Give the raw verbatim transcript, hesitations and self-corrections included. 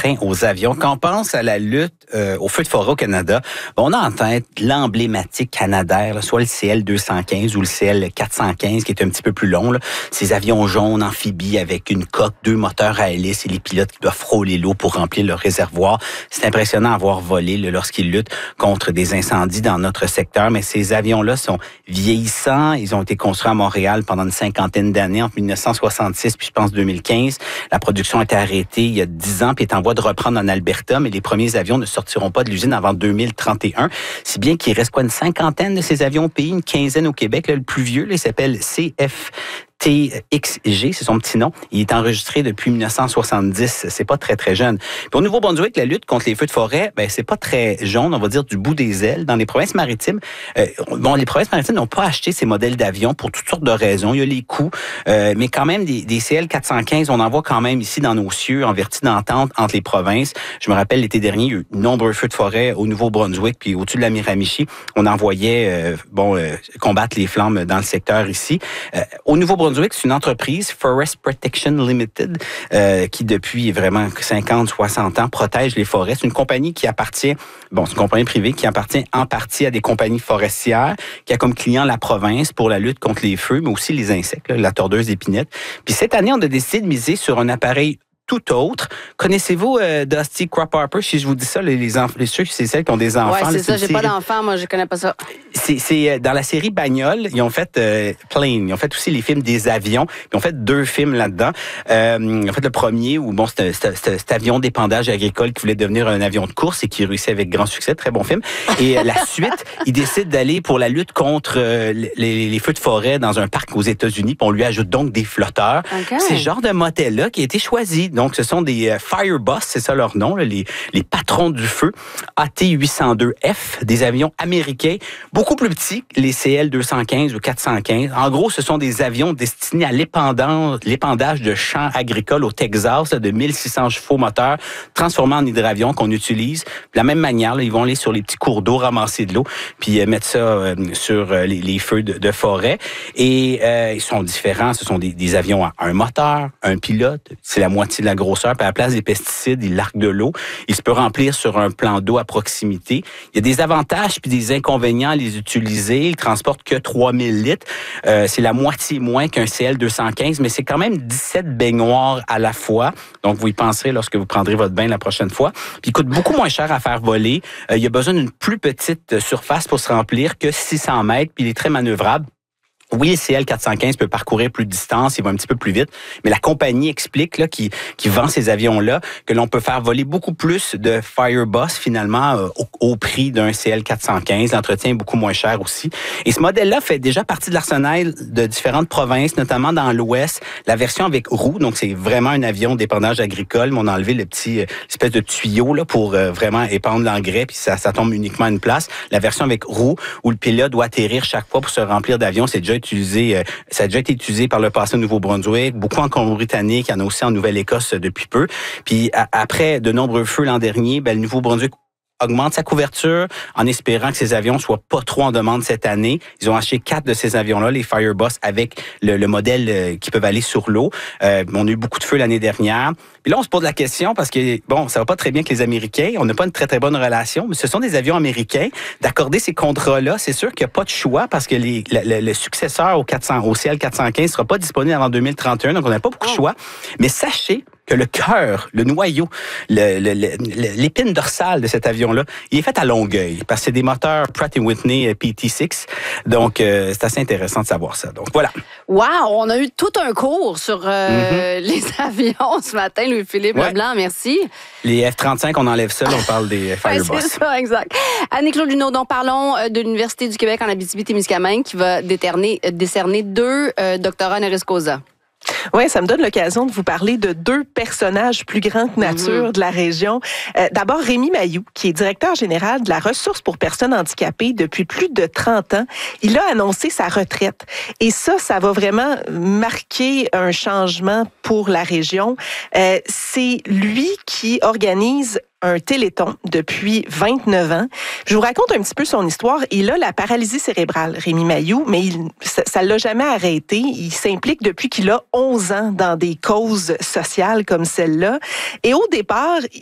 train aux avions. Quand on pense à la lutte euh, au feu de forêt au Canada, ben, on a en tête l'emblématique Canadair, là, soit le C L deux cent quinze ou le C L quatre cent quinze, qui est un petit peu plus long. Là. Ces avions jaunes, amphibies, avec une coque, deux moteurs à hélice et les pilotes qui doivent frôler l'eau pour remplir leur réservoir. C'est impressionnant à voir voler là, lorsqu'ils luttent contre des incendies dans notre secteur. Mais ces avions-là sont vieillissants. Ils ont été construits à Montréal pendant une cinquantaine d'années, entre dix-neuf cent soixante-six puis je pense deux mille quinze. La production a été arrêtée il y a dix ans puis est en voie de reprendre en Alberta, mais les premiers avions ne sortiront pas de l'usine avant deux mille trente et un. Si bien qu'il reste quoi, une cinquantaine de ces avions au pays, une quinzaine au Québec. Là, le plus vieux, là, il s'appelle C F T X G, c'est son petit nom. Il est enregistré depuis dix-neuf cent soixante-dix. C'est pas très, très jeune. Puis au Nouveau-Brunswick, la lutte contre les feux de forêt, ben, c'est pas très jaune, on va dire du bout des ailes. Dans les provinces maritimes, euh, bon, les provinces maritimes n'ont pas acheté ces modèles d'avions pour toutes sortes de raisons. Il y a les coûts, euh, mais quand même, des, des C L quatre cent quinze, on en voit quand même ici dans nos cieux, en vertu d'entente entre les provinces. Je me rappelle, l'été dernier, il y a eu de nombreux feux de forêt au Nouveau-Brunswick, puis au-dessus de la Miramichi. On envoyait, euh, bon, euh, combattre les flammes dans le secteur ici. Euh, au Nouveau-Brunswick, c'est une entreprise, Forest Protection Limited, euh, qui depuis vraiment cinquante, soixante ans protège les forêts. C'est une compagnie qui appartient, bon, c'est une compagnie privée qui appartient en partie à des compagnies forestières, qui a comme client la province pour la lutte contre les feux, mais aussi les insectes, là, la tordeuse d'épinette. Puis cette année, on a décidé de miser sur un appareil tout autre. Connaissez-vous euh, Dusty Crop Harper? Si je vous dis ça, les, les, enfants, les ceux, c'est celles qui ont des enfants. Oui, c'est là, ça. c'est J'ai pas d'enfants, moi, je connais pas ça. C'est, c'est dans la série Bagnole, ils ont fait euh, Plane, ils ont fait aussi les films des avions. Ils ont fait deux films là-dedans. Euh, ils ont fait le premier où bon, c'était, c'était, c'était cet avion d'épandage agricole qui voulait devenir un avion de course et qui réussit avec grand succès. Très bon film. Et euh, la suite, ils décident d'aller pour la lutte contre euh, les, les feux de forêt dans un parc aux États-Unis. Puis on lui ajoute donc des flotteurs. Okay. C'est ce genre de modèle-là qui a été choisi. Donc, ce sont des euh, Fireboss, c'est ça leur nom, là, les, les patrons du feu, A T huit cent deux F, des avions américains, beaucoup plus petits que les C L deux cent quinze ou quatre cent quinze. En gros, ce sont des avions destinés à l'épandage, l'épandage de champs agricoles au Texas, là, de mille six cents chevaux moteurs, transformés en hydravions qu'on utilise. De la même manière, là, ils vont aller sur les petits cours d'eau, ramasser de l'eau, puis euh, mettre ça euh, sur euh, les, les feux de, de forêt. Et euh, ils sont différents. Ce sont des, des avions à un moteur, un pilote, c'est la moitié de la grosseur, puis à la place des pesticides, il largue de l'eau. Il se peut remplir sur un plan d'eau à proximité. Il y a des avantages puis des inconvénients à les utiliser. Il transporte que trois mille litres. Euh, c'est la moitié moins qu'un C L deux cent quinze, mais c'est quand même dix-sept baignoires à la fois. Donc, vous y penserez lorsque vous prendrez votre bain la prochaine fois. Puis, il coûte beaucoup moins cher à faire voler. Euh, il y a besoin d'une plus petite surface pour se remplir que six cents mètres, puis il est très manœuvrable. Oui, le C L quatre cent quinze peut parcourir plus de distance, il va un petit peu plus vite, mais la compagnie explique là, qui, qui vend ces avions-là que l'on peut faire voler beaucoup plus de Fireboss finalement euh, au, au prix d'un C L quatre cent quinze. L'entretien est beaucoup moins cher aussi. Et ce modèle-là fait déjà partie de l'arsenal de différentes provinces, notamment dans l'Ouest. La version avec roue, donc c'est vraiment un avion d'épandage agricole, mais on a enlevé le petit euh, espèce de tuyau là, pour euh, vraiment épandre l'engrais, puis ça, ça tombe uniquement à une place. La version avec roue, où le pilote doit atterrir chaque fois pour se remplir d'avion, c'est déjà utilisé, euh, ça a déjà été utilisé par le passé au Nouveau-Brunswick, beaucoup en Colombie-Britannique, il y en a aussi en Nouvelle-Écosse depuis peu. Puis à, après de nombreux feux l'an dernier, ben, le Nouveau-Brunswick augmente sa couverture en espérant que ces avions soient pas trop en demande cette année. Ils ont acheté quatre de ces avions-là, les Fireboss, avec le, le modèle euh, qui peuvent aller sur l'eau. Euh, on a eu beaucoup de feux l'année dernière. Puis là, on se pose la question parce que, bon, ça va pas très bien avec les Américains. On n'a pas une très, très bonne relation, mais ce sont des avions américains. D'accorder ces contrats-là, c'est sûr qu'il n'y a pas de choix parce que les, le, le successeur au, quatre cents, au C L quatre cent quinze ne sera pas disponible avant deux mille trente et un, donc on n'a pas beaucoup de choix. Mais sachez que le cœur, le noyau, le, le, le, l'épine dorsale de cet avion-là, il est fait à Longueuil, parce que c'est des moteurs Pratt and Whitney P T six. Donc, euh, c'est assez intéressant de savoir ça. Donc, voilà. Wow! On a eu tout un cours sur euh, mm-hmm. les avions ce matin, Louis-Philippe ouais. Leblanc. Merci. Les F trente-cinq, on enlève ça, là, on parle des Fireboss. Ouais, c'est ça, exact. Annie-Claude Luneau, dont parlons de l'Université du Québec en Abitibi-Témiscamingue, qui va déterner, décerner deux euh, doctorats honoris causa. Oui, ça me donne l'occasion de vous parler de deux personnages plus grands que nature mmh. de la région. Euh, d'abord, Rémi Mailloux, qui est directeur général de la ressource pour personnes handicapées depuis plus de trente ans. Il a annoncé sa retraite. Et ça, ça va vraiment marquer un changement pour la région. Euh, c'est lui qui organise un téléthon depuis vingt-neuf ans. Je vous raconte un petit peu son histoire. Il a la paralysie cérébrale, Rémi Mailloux, mais il, ça ne l'a jamais arrêté. Il s'implique depuis qu'il a onze ans dans des causes sociales comme celle-là. Et au départ,